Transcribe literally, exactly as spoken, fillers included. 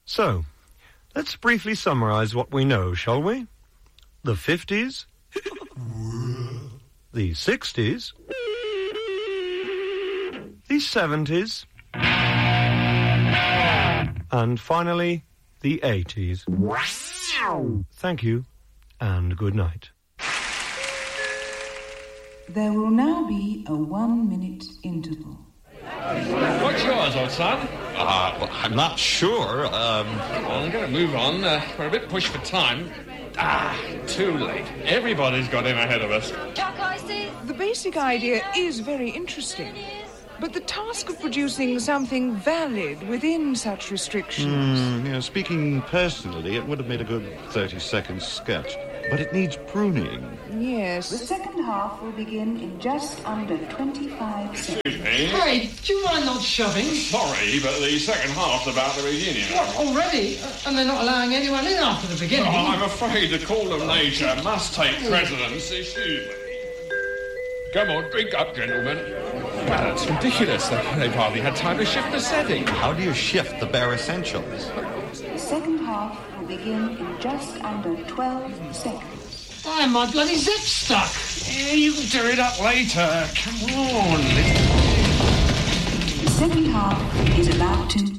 So, let's briefly summarise what we know, shall we? The fifties, the sixties, the seventies, and finally, the eighties. Thank you, and good night. There will now be a one-minute interval. What's yours, old son? Uh, well, I'm not sure. Um... Well, I'm going to move on. Uh, we're a bit pushed for time. Ah, too late. Everybody's got in ahead of us. Chuck icy? The basic idea is very interesting, but the task of producing something valid within such restrictions... Mm, you know, speaking personally, it would have made a good thirty-second sketch, but it needs pruning. Yes. The second half will begin in just under twenty-five seconds. Excuse me? Hey, do you mind not shoving? Sorry, but the second half's about to begin, you know. What, already? And they're not allowing anyone in after the beginning? Oh, I'm afraid the call of nature must take precedence. Excuse me. Come on, drink up, gentlemen. Well, it's ridiculous. They've hardly had time to shift the setting. How do you shift the bare essentials? The second half will begin in just under twelve seconds. Damn, my bloody zip's stuck. Yeah, you can do it up later. Come on. The second half is about to